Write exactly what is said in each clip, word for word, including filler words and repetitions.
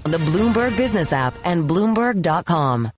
The Bloomberg Business app and Bloomberg dot com.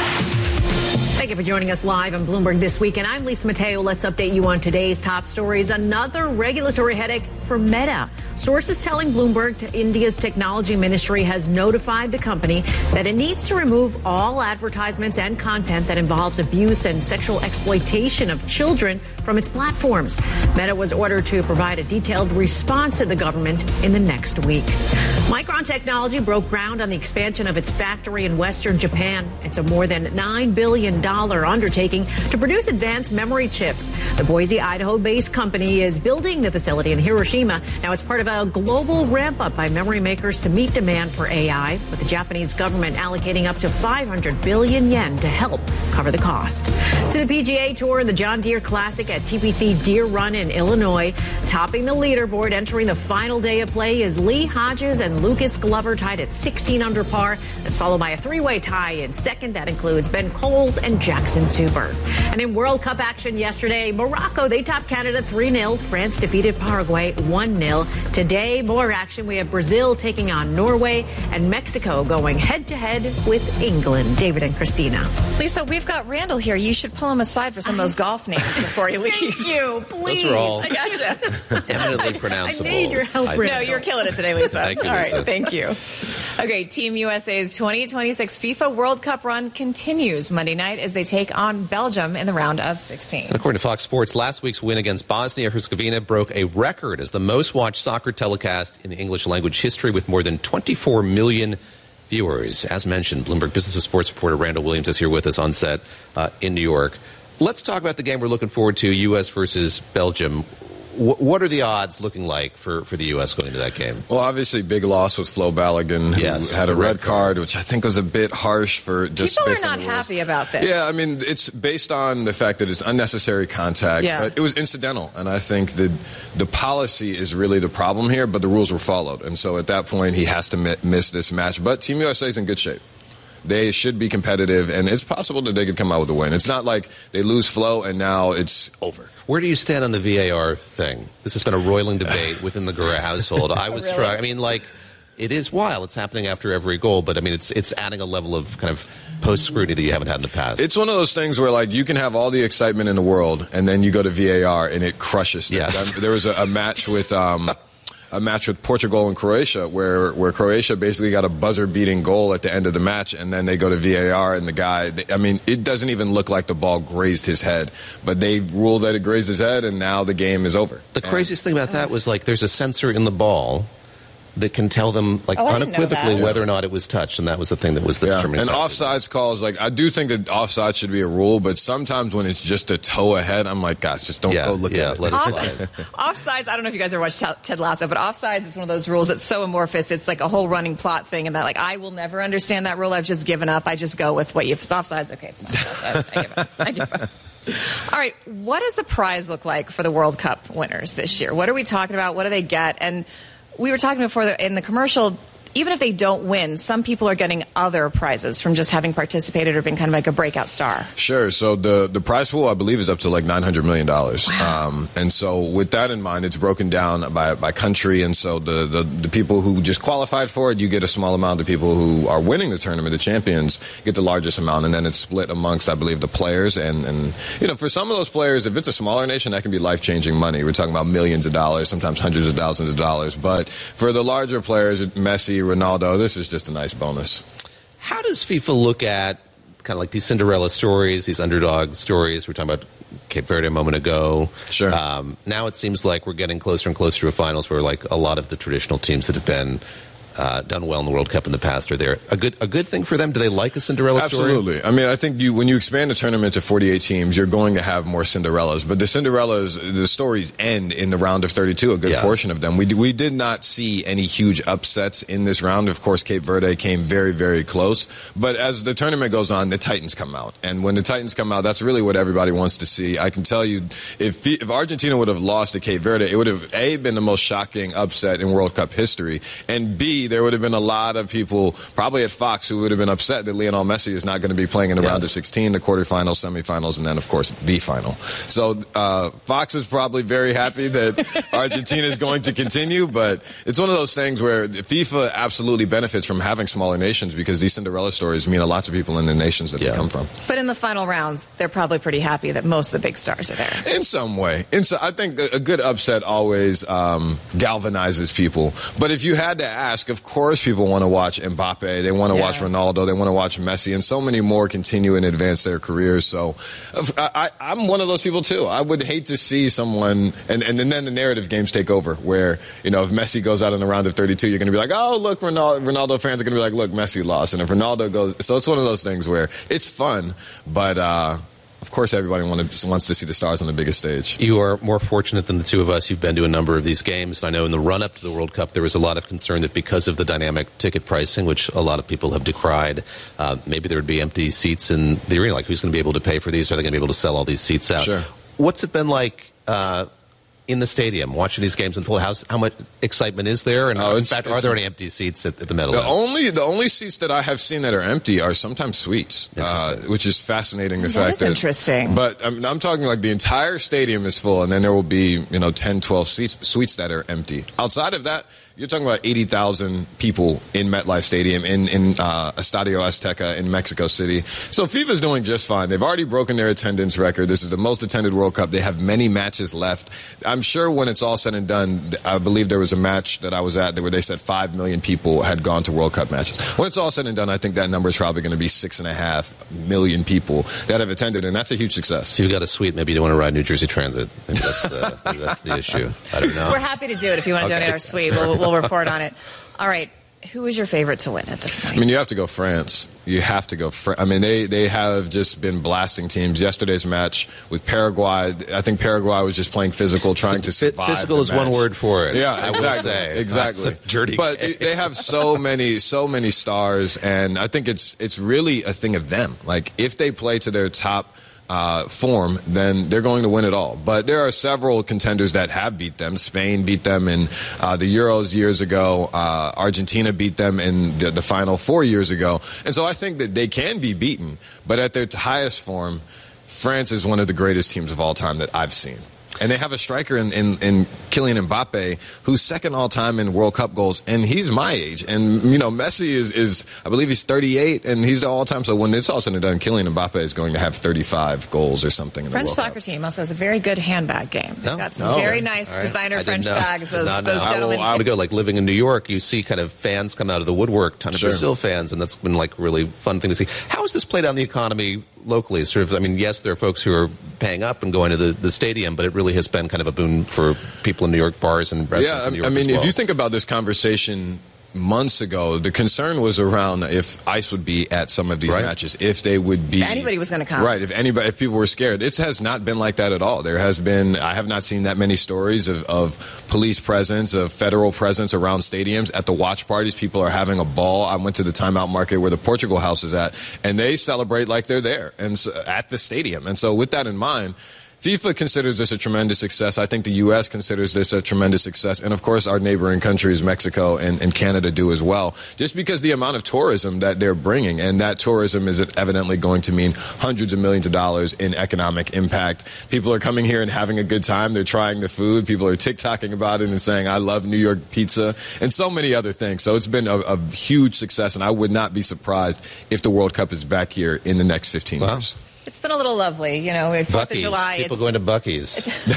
Thank you for joining us live on Bloomberg This Week. And I'm Lisa Mateo. Let's update you on today's top stories. Another regulatory headache for Meta. Sources telling Bloomberg to India's technology ministry has notified the company that it needs to remove all advertisements and content that involves abuse and sexual exploitation of children from its platforms. Meta was ordered to provide a detailed response to the government in the next week. Micron Technology broke ground on the expansion of its factory in western Japan. It's a more than nine billion dollars undertaking to produce advanced memory chips. The Boise, Idaho-based company is building the facility in Hiroshima. Now, it's part of a global ramp-up by memory makers to meet demand for A I, with the Japanese government allocating up to five hundred billion yen to help cover the cost. To the P G A Tour, the John Deere Classic at T P C Deer Run in Illinois. Topping the leaderboard, entering the final day of play is Lee Hodges and Lucas Glover tied at sixteen under par. That's followed by a three-way tie in second. That includes Ben Coles and Jackson Super. And in World Cup action yesterday, Morocco, they topped Canada three nil. France defeated Paraguay one nil. Today, more action. We have Brazil taking on Norway and Mexico going head-to-head with England. David and Christina. Lisa, we've got Randall here. You should pull him aside for some of those golf names before he leaves. Thank you, please. Those are all I gotcha. eminently pronounceable. I need your help, Randall. No, you're killing it today, Lisa. Thank you, All Lisa. right, thank you. Okay, Team U S A's twenty twenty-six FIFA World Cup run continues Monday night as they take on Belgium in the round of sixteen. And according to Fox Sports, last week's win against Bosnia-Herzegovina broke a record as the most-watched soccer telecast in English-language history with more than twenty-four million viewers. As mentioned, Bloomberg Business of Sports reporter Randall Williams is here with us on set uh, in New York. Let's talk about the game we're looking forward to, U S versus Belgium. W- what are the odds looking like for, for the U S going into that game? Well, obviously, big loss with Flo Balogun, who Yes, had a the red red card, which I think was a bit harsh for just People are based on not the rules. happy about this. Yeah, I mean, it's based on the fact that it's unnecessary contact, Yeah. but it was incidental. And I think that the policy is really the problem here, but the rules were followed. And so at that point, he has to mi- miss this match. But Team U S A is in good shape. They should be competitive, and it's possible that they could come out with a win. It's not like they lose flow and now it's over. Where do you stand on the V A R thing? This has been a roiling debate within the Gura household. I was Really? struck. I mean, like, it is wild. It's happening after every goal, but I mean, it's it's adding a level of kind of post scrutiny that you haven't had in the past. It's one of those things where, like, you can have all the excitement in the world, and then you go to V A R and it crushes things. Yes. There was a, a match with um, a match with Portugal and Croatia where where Croatia basically got a buzzer-beating goal at the end of the match, and then they go to V A R, and the guy, they, I mean, it doesn't even look like the ball grazed his head, but they ruled that it grazed his head, and now the game is over. The craziest thing about that was, like, there's a sensor in the ball that can tell them, like, Oh, I didn't know unequivocally that. whether or not it was touched, and that was the thing that was the Yeah, determining and factor. offsides calls, like, I do think that offside should be a rule, but sometimes when it's just a toe ahead, I'm like, guys, just don't Yeah, go look yeah, at it. let it Off- slide. Offsides, I don't know if you guys ever watched Ted- Ted Lasso, but offsides is one of those rules that's so amorphous. It's like a whole running plot thing, and that, like, I will never understand that rule. I've just given up. I just go with what you, if it's offsides, okay, it's not offsides. I give up. I give up. All right, what does the prize look like for the World Cup winners this year? What are we talking about? What do they get? And we were talking before the, in the commercial, even if they don't win, some people are getting other prizes from just having participated or been kind of like a breakout star. Sure. So the, the prize pool, I believe, is up to like nine hundred million dollars. Wow. Um, and so with that in mind, it's broken down by, by country. And so the, the, the people who just qualified for it, you get a small amount. The people who are winning the tournament, the champions, get the largest amount. And then it's split amongst, I believe, the players. And, and you know, for some of those players, if it's a smaller nation, that can be life-changing money. We're talking about millions of dollars, sometimes hundreds of thousands of dollars. But for the larger players, Messi, Ronaldo, this is just a nice bonus. How does FIFA look at kind of like these Cinderella stories, these underdog stories? We're talking about Cape Verde a moment ago. Sure. Um, now it seems like we're getting closer and closer to a finals where, like, a lot of the traditional teams that have been uh, done well in the World Cup in the past are there. A good a good thing for them? Do they like a Cinderella story? Absolutely. I mean, I think you when you expand the tournament to forty-eight teams, you're going to have more Cinderellas. But the Cinderellas, the stories end in the round of thirty-two, a good Yeah. portion of them. We, we did not see any huge upsets in this round. Of course, Cape Verde came very, very close. But as the tournament goes on, the Titans come out. And when the Titans come out, that's really what everybody wants to see. I can tell you, if if Argentina would have lost to Cape Verde, it would have, A, been the most shocking upset in World Cup history, and B, T, there would have been a lot of people, probably at Fox, who would have been upset that Lionel Messi is not going to be playing in the yes. round of sixteen, the quarterfinals, semifinals, and then, of course, the final. So uh, Fox is probably very happy that Argentina is going to continue, but it's one of those things where FIFA absolutely benefits from having smaller nations because these Cinderella stories mean a lot to people in the nations that yeah. they come from. But in the final rounds, they're probably pretty happy that most of the big stars are there. In some way. In so, I think a good upset always um, galvanizes people. But if you had to ask, of course people want to watch Mbappe, they want to yeah. watch Ronaldo, they want to watch Messi, and so many more continue and advance their careers. So I, I, I'm one of those people too. I would hate to see someone, and, and, and then the narrative games take over, where, you know, if Messi goes out in the round of thirty-two, you're going to be like, oh, look, Ronaldo, Ronaldo fans are going to be like, look, Messi lost. And if Ronaldo goes, so it's one of those things where it's fun, but uh, of course everybody wanted, wants to see the stars on the biggest stage. You are more fortunate than the two of us. You've been to a number of these games. And I know in the run-up to the World Cup, there was a lot of concern that because of the dynamic ticket pricing, which a lot of people have decried, uh, maybe there would be empty seats in the arena. Like, who's going to be able to pay for these? Are they going to be able to sell all these seats out? Sure. What's it been like uh, in the stadium, watching these games in full house? How much excitement is there? And oh, in fact, are there any empty seats at, at the middle? The only the only seats that I have seen that are empty are sometimes suites, uh, which is fascinating. The that fact is that interesting. But I'm, I'm talking like the entire stadium is full, and then there will be, you know, ten, twelve seats, suites that are empty. Outside of that, you're talking about eighty thousand people in MetLife Stadium, in, in uh, Estadio Azteca in Mexico City. So FIFA's doing just fine. They've already broken their attendance record. This is the most attended World Cup. They have many matches left. I'm sure when it's all said and done, I believe there was a match that I was at where they said five million people had gone to World Cup matches. When it's all said and done, I think that number is probably going to be six and a half million people that have attended, and that's a huge success. If you've got a suite, maybe you don't want to ride New Jersey Transit. Maybe that's the, maybe that's the issue. I don't know. We're happy to do it if you want to okay. donate our suite. We'll, we'll report on it. All right. Who is your favorite to win at this point? I mean, you have to go France. You have to go France. I mean, they, they have just been blasting teams. Yesterday's match with Paraguay, I think Paraguay was just playing physical, trying to survive. Physical is one word for it. Yeah, I exactly. Will say. Exactly. That's a dirty but game. They have so many, so many stars, and I think it's it's really a thing of them. Like, if they play to their top Uh, form, then they're going to win it all. But there are several contenders that have beat them. Spain beat them in uh, the Euros years ago. Uh, Argentina beat them in the, the final four years ago. And so I think that they can be beaten. But at their highest form, France is one of the greatest teams of all time that I've seen. And they have a striker in, in, in Kylian Mbappe, who's second all-time in World Cup goals, and he's my age. And, you know, Messi is, is I believe he's thirty-eight, and he's the all-time. So when it's all said and done, Kylian Mbappe is going to have thirty-five goals or something in the French World soccer Cup. team also has a very good handbag game. They've no? got some no. very nice right. designer French bags, those, no, no. those gentlemen. I would go, like, living in New York, you see kind of fans come out of the woodwork, ton of Sure. Brazil fans, and that's been, like, really fun thing to see. How has this played out in the economy locally? Sort of, I mean, yes, there are folks who are paying up and going to the, the stadium, but it really has been kind of a boon for people in New York, bars and restaurants yeah, in New York I mean, as well. if you think about this conversation months ago, the concern was around if ICE would be at some of these right. matches, if they would be. If anybody was going to come. Right, if anybody, if people were scared. It has not been like that at all. There has been, I have not seen that many stories of, of police presence, of federal presence around stadiums. At the watch parties, people are having a ball. I went to the Timeout Market where the Portugal House is at, and they celebrate like they're there and so, at the stadium. And so with that in mind, FIFA considers this a tremendous success. I think the U S considers this a tremendous success. And, of course, our neighboring countries, Mexico and, and Canada, do as well, just because the amount of tourism that they're bringing. And that tourism is evidently going to mean hundreds of millions of dollars in economic impact. People are coming here and having a good time. They're trying the food. People are TikToking about it and saying, I love New York pizza, and so many other things. So it's been a, a huge success, and I would not be surprised if the World Cup is back here in the next fifteen wow. years. It's been a little lovely, you know, at fourth of July. People going to Buc-ee's.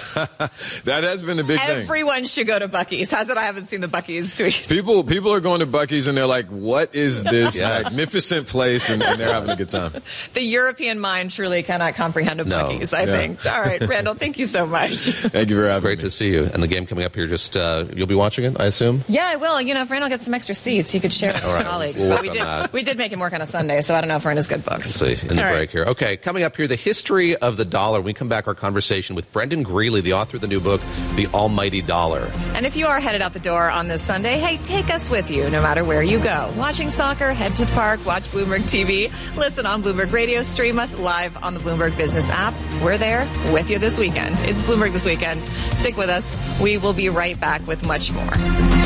That has been a big thing. Everyone should go to Buc-ee's. How's it I haven't seen the Buc-ee's tweet? People people are going to Buc-ee's and they're like, what is this yes. magnificent place? And, and they're having a good time. The European mind truly cannot comprehend a No. Buc-ee's, I Yeah. think. All right, Randall, thank you so much. Thank you for having Great me. to see you. And the game coming up here, just uh, you'll be watching it, I assume? Yeah, I will. You know, if Randall gets some extra seats, he could share with his right. colleagues. We'll but work we on did, that. we did make him work on a Sunday, so I don't know if Randall's good books. Let's see in the All break right. here. Okay, coming up here, the history of the dollar. When we come back, our conversation with Brendan Greeley, the author of the new book, The Almighty Dollar. And if you are headed out the door on this Sunday, hey, take us with you no matter where you go. Watching soccer, head to the park, watch Bloomberg T V, listen on Bloomberg Radio, stream us live on the Bloomberg Business app. We're there with you this weekend. It's Bloomberg This Weekend. Stick with us. We will be right back with much more.